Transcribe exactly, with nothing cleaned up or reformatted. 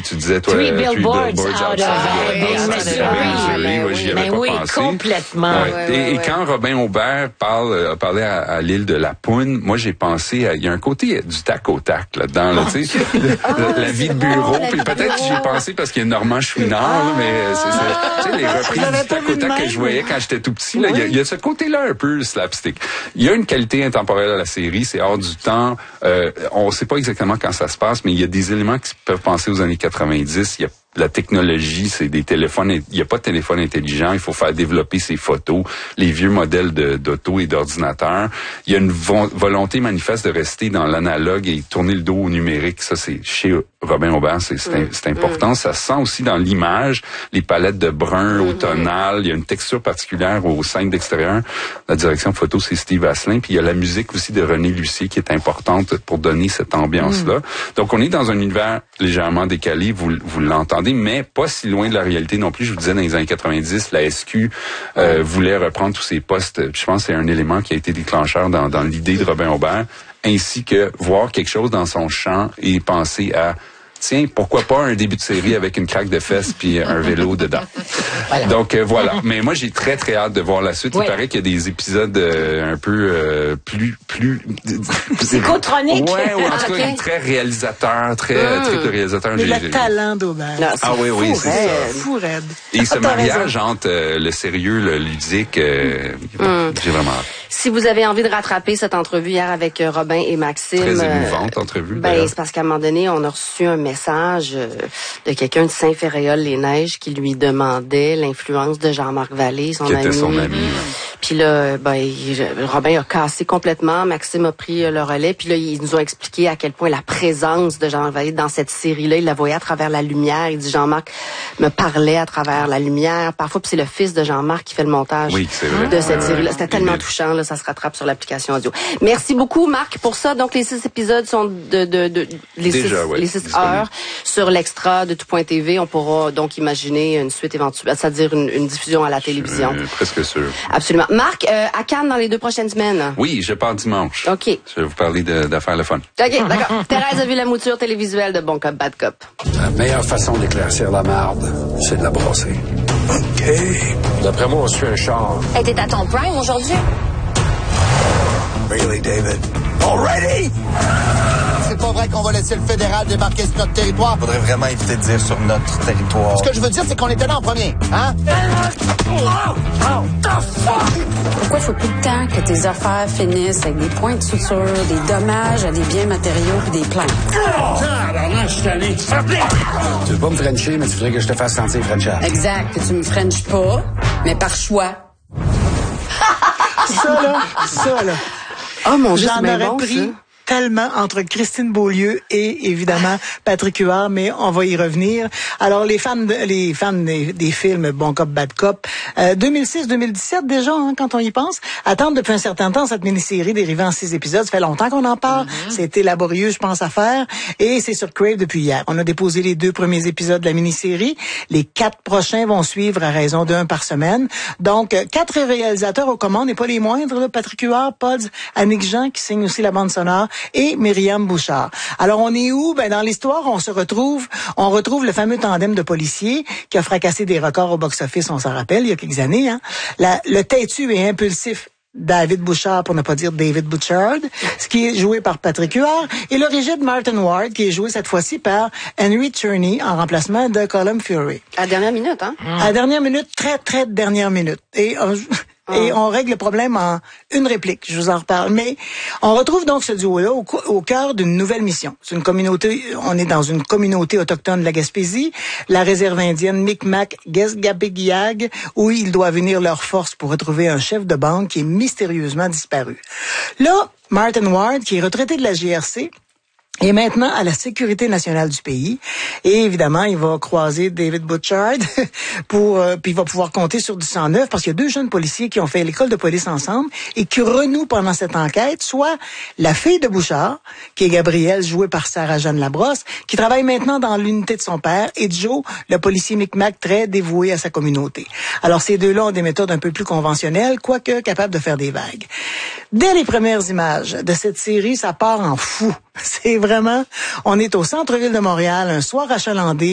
tu disais, toi, Three Three Billboards Billboards Out Outside of Ebbing, Ebbing, Missouri. Moi, j'y avais Ben pas oui, pensé. complètement. Ouais. Ouais, et, ouais, et ouais. quand Robin Aubert parle, a parlé à, à l'île de la Poune, moi, j'ai pensé à, il y a un côté du tac au tac là-dedans, là, tu sais, la, la vie de bureau, puis peut-être que j'y ai pensé parce qu'il y a Normand Chouinard, là, mais c'est, c'est, tu sais, les reprises du tac au tac que je voyais quand j'étais tout petit, là, il y a, il y a ce côté-là un peu slapstick. Il y a une qualité intemporelle à la série, c'est hors du temps, euh, on sait pas exactement quand ça se passe, mais il y a des éléments qui peuvent penser aux années quatre-vingt-dix, il y a la technologie, c'est des téléphones, il n'y a pas de téléphone intelligent, il faut faire développer ses photos, les vieux modèles de, d'auto et d'ordinateur. Il y a une vo- volonté manifeste de rester dans l'analogue et tourner le dos au numérique. Ça, c'est chez Robin Aubert, c'est, c'est, mmh. c'est important. Mmh. Ça se sent aussi dans l'image, les palettes de brun, mmh. automnal. Il y a une texture particulière aux scènes d'extérieur. La direction photo, c'est Steve Asselin. Puis il y a la musique aussi de René Lucier qui est importante pour donner cette ambiance-là. Mmh. Donc, on est dans un univers légèrement décalé, vous, vous l'entendez, mais pas si loin de la réalité non plus. Je vous disais, dans les années quatre-vingt-dix, la S Q euh, voulait reprendre tous ses postes. Je pense que c'est un élément qui a été déclencheur dans, dans l'idée de Robin Aubert, ainsi que voir quelque chose dans son champ et penser à tiens, pourquoi pas un début de série avec une craque de fesses puis un vélo dedans. Voilà. Donc euh, voilà. Mais moi j'ai très très hâte de voir la suite. Ouais. Il paraît qu'il y a des épisodes euh, un peu euh, plus plus psychotroniques. Ouais, ouais, en tout cas okay. très réalisateur, très mmh. très de réalisateur. Mais j'ai, le j'ai... talent d'Aubert. Ah, ah oui oui, c'est raide. ça. Fou raide. Et ce mariage entre euh, le sérieux, le ludique, euh, mmh. j'ai vraiment hâte. Si vous avez envie de rattraper cette entrevue hier avec euh, Robin et Maxime, très émouvante euh, entrevue. Ben d'ailleurs. C'est parce qu'à un moment donné, on a reçu un message euh, de quelqu'un de Saint-Ferréol-les-Neiges qui lui demandait l'influence de Jean-Marc Vallée, son qui ami. Était son ami. Puis là, ben, il, Robin a cassé complètement, Maxime a pris le relais, puis là, ils nous ont expliqué à quel point la présence de Jean-Marc Vallée dans cette série-là, il la voyait à travers la lumière. Il dit Jean-Marc me parlait à travers la lumière. Parfois, puis c'est le fils de Jean-Marc qui fait le montage oui, c'est vrai. de cette ouais, série-là. ouais. C'était tellement touchant, là, ça se rattrape sur l'application audio. Merci beaucoup, Marc, pour ça. Donc, les six épisodes sont de, de, de les, Déjà, six, ouais, les six heures sur l'extra de tout point T V. On pourra donc imaginer une suite éventuelle, c'est-à-dire une, une diffusion à la télévision. Je suis presque sûr. Absolument. Marc, euh, à Cannes dans les deux prochaines semaines. Oui, je pars dimanche. OK. Je vais vous parler de, d'affaires le fun. OK, d'accord. Thérèse a vu la mouture télévisuelle de Bon Cop, Bad Cop. La meilleure façon d'éclaircir la marde, c'est de la brosser. OK. D'après moi, on suit un char. Hey, t'es à ton prime aujourd'hui? Really, David? Already? C'est pas vrai qu'on va laisser le fédéral débarquer sur notre territoire. Faudrait vraiment éviter de dire sur notre territoire. Ce que je veux dire, c'est qu'on était là en premier, hein? Pourquoi faut tout le temps que tes affaires finissent avec des points de suture, des dommages à des biens matériaux et des plaintes? Tu veux pas me frencher, mais tu voudrais que je te fasse sentir frenchable. Exact, que tu me frenches pas, mais par choix. Ça, là, ça, là. Oh mon Dieu, j'en c'est aurais bon, pris ça. Tellement entre Christine Beaulieu et évidemment Patrick Huard, mais on va y revenir. Alors les fans, de, les fans des, des films Bon Cop, Bad Cop, euh, deux mille six deux mille dix-sept déjà, hein, quand on y pense, attendent depuis un certain temps cette mini-série dérivée en six épisodes. Ça fait longtemps qu'on en parle. Mm-hmm. C'était laborieux, je pense, à faire, et c'est sur Crave depuis hier. On a déposé les deux premiers épisodes de la mini-série. Les quatre prochains vont suivre à raison d'un par semaine. Donc quatre réalisateurs aux commandes, et pas les moindres, là, Patrick Huard, Pods, Annick Jean qui signe aussi la bande sonore, et Myriam Bouchard. Alors, on est où? Ben, dans l'histoire, on se retrouve, on retrouve le fameux tandem de policiers qui a fracassé des records au box-office, on s'en rappelle, il y a quelques années, hein. La, le têtu et impulsif David Bouchard, pour ne pas dire David Bouchard, ce qui est joué par Patrick Huard, et le rigide Martin Ward, qui est joué cette fois-ci par Henry Czerny, en remplacement de Colm Fury. À la dernière minute, hein? À la dernière minute, très, très dernière minute. Et... Euh, Et on règle le problème en une réplique, je vous en reparle. Mais on retrouve donc ce duo-là au, au cœur d'une nouvelle mission. C'est une communauté, on est dans une communauté autochtone de la Gaspésie, la réserve indienne Micmac-Gesgabegiag, où ils doivent unir leurs forces pour retrouver un chef de bande qui est mystérieusement disparu. Là, Martin Ward, qui est retraité de la G R C, et maintenant à la sécurité nationale du pays. Et évidemment, il va croiser David Bouchard pour euh, puis il va pouvoir compter sur du sang neuf parce qu'il y a deux jeunes policiers qui ont fait l'école de police ensemble et qui renouent pendant cette enquête, soit la fille de Bouchard, qui est Gabrielle, jouée par Sarah-Jeanne Labrosse, qui travaille maintenant dans l'unité de son père, et Joe, le policier Micmac très dévoué à sa communauté. Alors ces deux-là ont des méthodes un peu plus conventionnelles, quoique capables de faire des vagues. Dès les premières images de cette série, ça part en fou. C'est vraiment, on est au centre-ville de Montréal, un soir achalandé,